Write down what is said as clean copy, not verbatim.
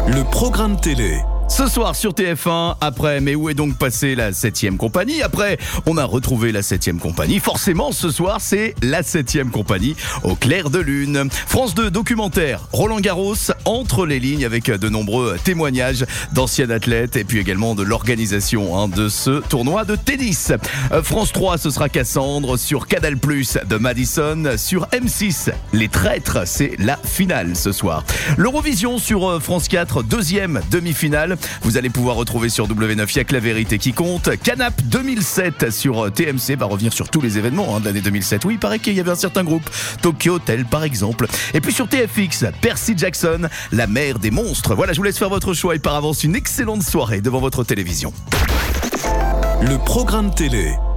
Le programme télé. Ce soir sur TF1, mais où est donc passée la 7ème compagnie ? Après, on a retrouvé la 7ème compagnie. Forcément, ce soir, c'est la 7ème compagnie au clair de lune. France 2 documentaire, Roland Garros, entre les lignes avec de nombreux témoignages d'anciens athlètes et puis également de l'organisation de ce tournoi de tennis. France 3, ce sera Cassandre sur Canal+, de Madison, sur M6. Les traîtres, c'est la finale ce soir. L'Eurovision sur France 4, deuxième demi-finale. Vous allez pouvoir retrouver sur W9, il y a que la vérité qui compte. Canap 2007 sur TMC va revenir sur tous les événements de l'année 2007. Oui, il paraît qu'il y avait un certain groupe, Tokyo Hotel par exemple. Et puis sur TFX, Percy Jackson, la mère des monstres. Voilà, je vous laisse faire votre choix et par avance une excellente soirée devant votre télévision. Le programme télé.